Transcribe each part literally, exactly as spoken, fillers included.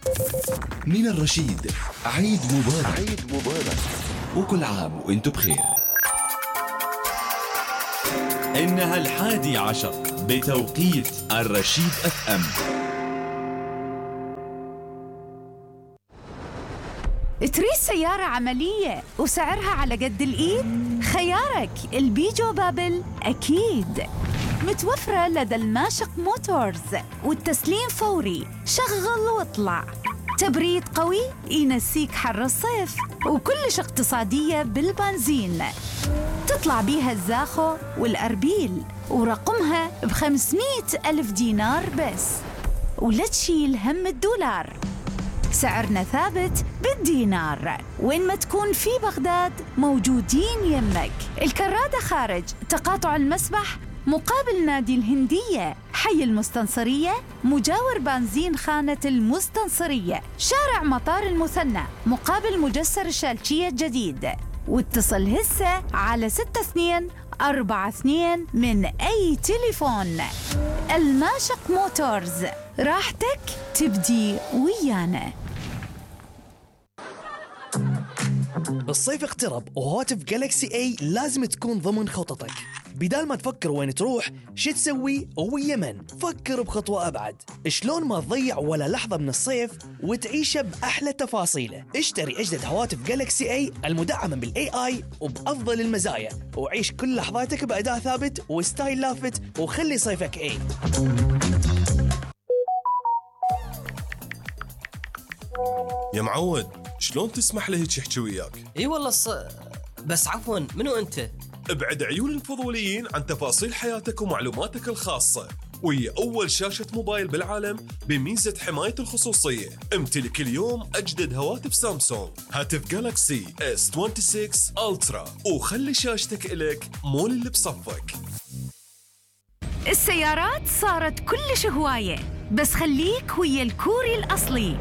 من الرشيد عيد مبارك. عيد مبارك وكل عام وانتم بخير. إنها الحادي عشر بتوقيت الرشيد اف ام. تريد سيارة عملية وسعرها على قد الإيد؟ خيارك البيجو بابل أكيد. متوفرة لدى الماشق موتورز، والتسليم فوري، شغل واطلع. تبريد قوي ينسيك حر الصيف، وكلش اقتصادية بالبنزين. تطلع بيها الزاخو والأربيل، ورقمها بخمسمائة ألف دينار بس، ولا تشيل هم الدولار. سعرنا ثابت بالدينار، وين ما تكون في بغداد موجودين يمك. الكرادة خارج تقاطع المسبح مقابل نادي الهندية، حي المستنصرية مجاور بنزين خانة المستنصرية، شارع مطار المثنى مقابل مجسر الشالشية الجديد. واتصل هسه على ستة اثنين أربعة اثنين من أي تليفون. الماشق موتورز، راحتك تبدي ويانا. الصيف اقترب وهاتف جالكسي اي لازم تكون ضمن خططك. بدال ما تفكر وين تروح شو تسوي ويا من، فكر بخطوة أبعد. شلون ما تضيع ولا لحظة من الصيف وتعيشه بأحلى تفاصيله. اشتري أجدد هواتف جالكسي اي المدعمة بالاي اي وبأفضل المزايا، وعيش كل لحظاتك بأداء ثابت وستايل لافت، وخلي صيفك اي. يا معود، شلون تسمح له هيك يحكي وياك؟ اي والله الص... بس عفوا، منو انت؟ ابعد عيون الفضوليين عن تفاصيل حياتك ومعلوماتك الخاصة، وهي أول شاشة موبايل بالعالم بميزة حماية الخصوصية. امتلك اليوم أجدد هواتف سامسونج، هاتف جالكسي اس ستة وعشرين ألترا، وخلي شاشتك إلك مو اللي بصفك. السيارات صارت كلش هواية، بس خليك ويا الكوري الأصلي.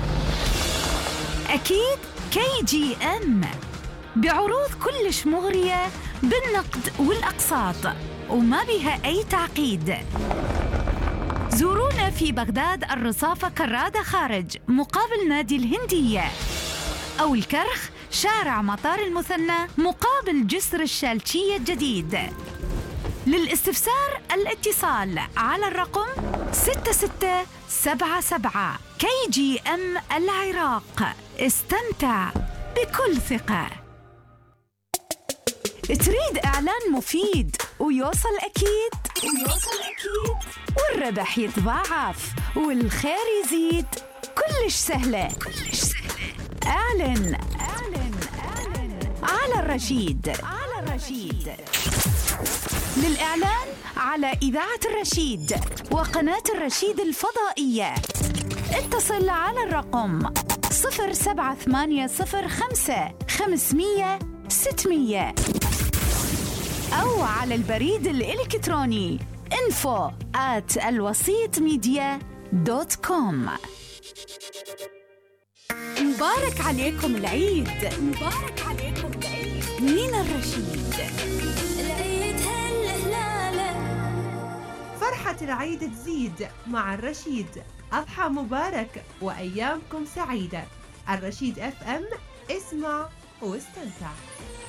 أكيد كي جي أم بعروض كلش مغرية بالنقد والأقساط، وما بها أي تعقيد. زورونا في بغداد الرصافة كرادة خارج مقابل نادي الهندية، أو الكرخ شارع مطار المثنى مقابل جسر الشالشية الجديد. للاستفسار الاتصال على الرقم ستة ستة سبعة سبعة. كي جي أم العراق، استمتع بكل ثقة. تريد إعلان مفيد ويوصل أكيد ويوصل أكيد والربح يتضاعف والخير يزيد؟ كلش سهلة كلش سهلة. اعلن اعلن اعلن على الرشيد على الرشيد. للإعلان على إذاعة الرشيد وقناة الرشيد الفضائية اتصل على الرقم صفر سبعة ثمانية صفر خمسة خمسمية ستمية، أو على البريد الإلكتروني info at الوسيط ميديا دوت كوم. مبارك عليكم العيد، مبارك عليكم العيد من الرشيد. العيد هالهلالة، فرحة العيد تزيد مع الرشيد. أضحى مبارك وأيامكم سعيدة. الرشيد اف ام، اسمع واستمتع.